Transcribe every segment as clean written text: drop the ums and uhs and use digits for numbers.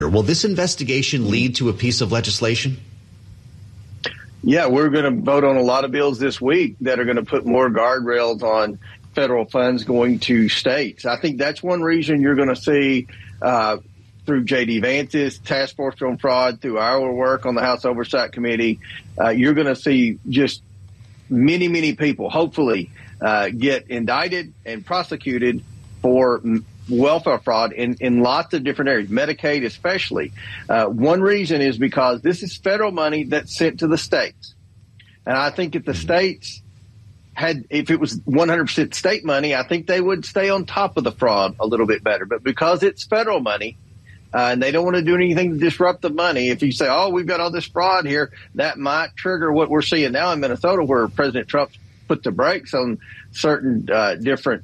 Will this investigation lead to a piece of legislation? Yeah, we're going to vote on a lot of bills this week that are going to put more guardrails on federal funds going to states. I think that's one reason you're going to see through J.D. Vance's Task Force on Fraud, through our work on the House Oversight Committee, you're going to see just many, many people, hopefully, get indicted and prosecuted for welfare fraud in lots of different areas, Medicaid especially. One reason is because this is federal money that's sent to the states. And I think if the states if it was 100% state money, I think they would stay on top of the fraud a little bit better. But because it's federal money, and they don't want to do anything to disrupt the money, if you say, oh, we've got all this fraud here, that might trigger what we're seeing now in Minnesota, where President Trump put the brakes on certain different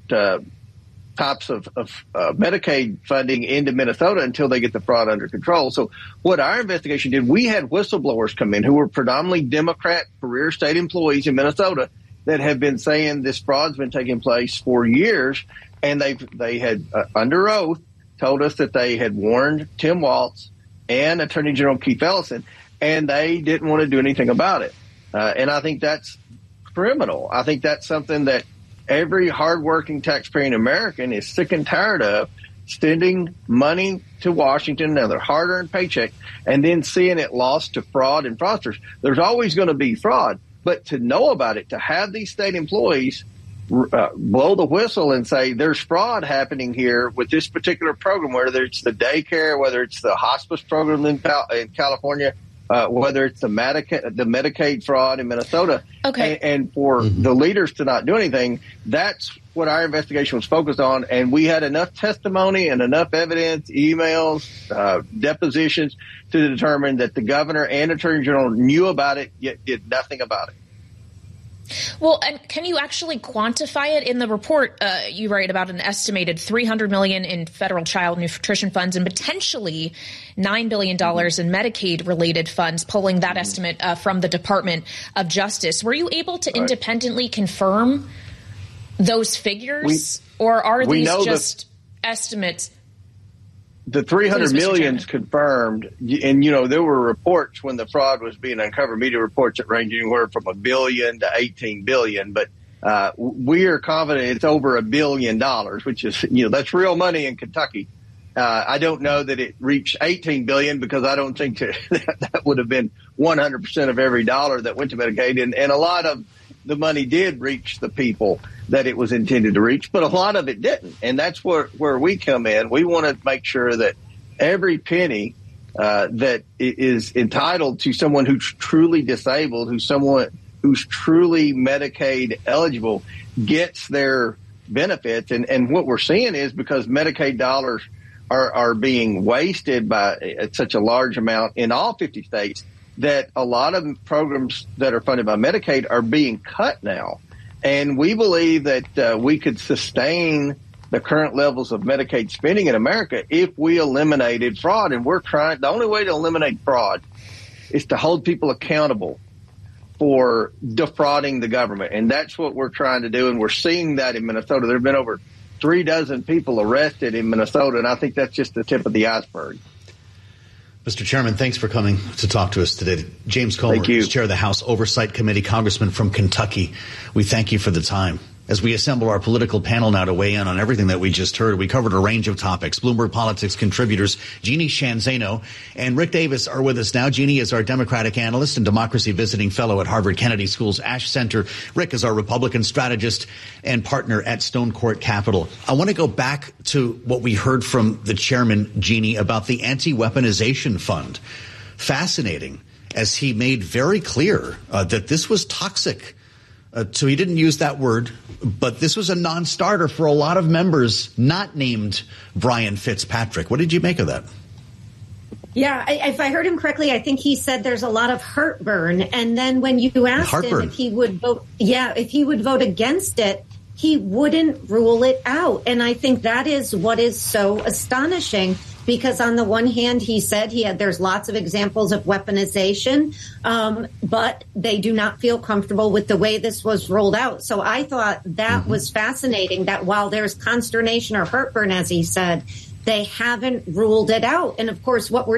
types of Medicaid funding into Minnesota until they get the fraud under control. So what our investigation did, we had whistleblowers come in who were predominantly Democrat career state employees in Minnesota that have been saying this fraud's been taking place for years, and they had under oath told us that they had warned Tim Walz and Attorney General Keith Ellison, and they didn't want to do anything about it. And I think that's criminal. I think that's something that every hardworking taxpaying American is sick and tired of, sending money to Washington, another hard-earned paycheck, and then seeing it lost to fraud and fraudsters. There's always going to be fraud, but to know about it, to have these state employees blow the whistle and say there's fraud happening here with this particular program, whether it's the daycare, whether it's the hospice program in California, whether it's the Medicaid fraud in Minnesota, and for the leaders to not do anything, that's what our investigation was focused on. And we had enough testimony and enough evidence, emails, depositions to determine that the governor and attorney general knew about it, yet did nothing about it. Well, and can you actually quantify it? In the report, you write about an estimated $300 million in federal child nutrition funds and potentially $9 billion in Medicaid-related funds, pulling that estimate from the Department of Justice. Were you able to independently confirm those figures, or are these just estimates? The $300 million's confirmed, and there were reports when the fraud was being uncovered, media reports that range anywhere from $1 billion to $18 billion. But we are confident it's over $1 billion, which is that's real money in Kentucky. I don't know that it reached $18 billion because I don't think that would have been 100% of every dollar that went to Medicaid, and a lot of the money did reach the people that it was intended to reach, but a lot of it didn't. And that's where we come in. We want to make sure that every penny that is entitled to someone who's truly disabled, who's truly Medicaid eligible, gets their benefits. And what we're seeing is because Medicaid dollars are being wasted by such a large amount in all 50 states, that a lot of programs that are funded by Medicaid are being cut now. And we believe that we could sustain the current levels of Medicaid spending in America if we eliminated fraud. And the only way to eliminate fraud is to hold people accountable for defrauding the government. And that's what we're trying to do. And we're seeing that in Minnesota. There have been over 36 people arrested in Minnesota. And I think that's just the tip of the iceberg. Mr. Chairman, thanks for coming to talk to us today. James Comer is chair of the House Oversight Committee, congressman from Kentucky. We thank you for the time. As we assemble our political panel now to weigh in on everything that we just heard, we covered a range of topics. Bloomberg Politics contributors Jeannie Sheehan Zaino and Rick Davis are with us now. Jeannie is our Democratic analyst and democracy visiting fellow at Harvard Kennedy School's Ash Center. Rick is our Republican strategist and partner at Stone Court Capital. I want to go back to what we heard from the chairman, Jeannie, about the anti-weaponization fund. Fascinating, as he made very clear that this was toxic. So he didn't use that word, but this was a non-starter for a lot of members not named Brian Fitzpatrick. What did you make of that? Yeah, if I heard him correctly, I think he said there's a lot of heartburn. And then when you asked him if he would vote, if he would vote against it, he wouldn't rule it out. And I think that is what is so astonishing. Because on the one hand, he said there's lots of examples of weaponization, but they do not feel comfortable with the way this was rolled out. So I thought that was fascinating, that while there's consternation or heartburn, as he said, They haven't ruled it out. And of course, what we're